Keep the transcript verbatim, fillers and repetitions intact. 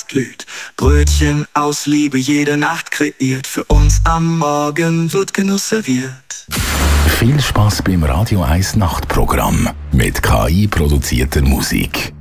aufblüht. Brötchen aus Liebe jede Nacht kreiert, für uns am Morgen wird Genuss serviert. Viel Spaß beim Radio eins Nachtprogramm mit K I-produzierter Musik.